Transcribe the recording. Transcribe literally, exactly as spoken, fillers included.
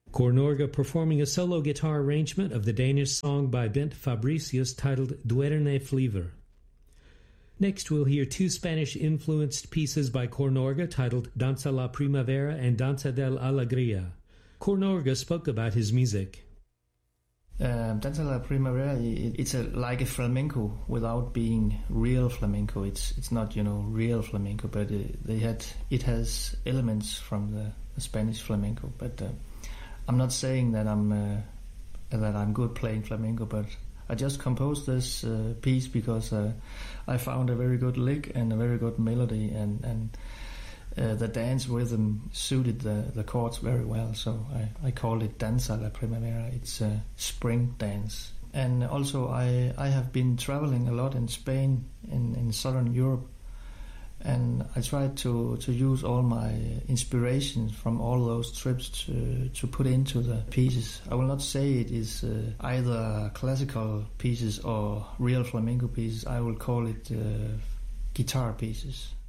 Kor Norge performing a solo guitar arrangement of the Danish song by Bent Fabricius titled Duerne Flyver. Next we'll hear two Spanish-influenced pieces by Kor Norge titled Danza la Primavera and Danza del Alegria. Kor Norge spoke about his music. Um, Danza la Primavera, it, it's a, like a flamenco without being real flamenco. It's it's not, you know, real flamenco, but it, they had it has elements from the, the Spanish flamenco. But uh, I'm not saying that I'm uh, that I'm good playing flamenco, but I just composed this uh, piece because uh, I found a very good lick and a very good melody, and and uh, the dance rhythm suited the, the chords very well. So I, I call it Danza la Primavera. It's a spring dance. And also I I have been traveling a lot in Spain, in, in southern Europe, and I tried to, to use all my inspirations from all those trips to to put into the pieces. I will not say it is uh, either classical pieces or real flamenco pieces. I will call it uh, guitar pieces.